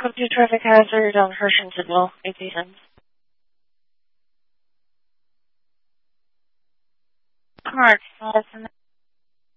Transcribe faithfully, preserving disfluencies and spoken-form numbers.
Code two traffic hazard on Hersham Signal, eighty cents. Mark, Madison.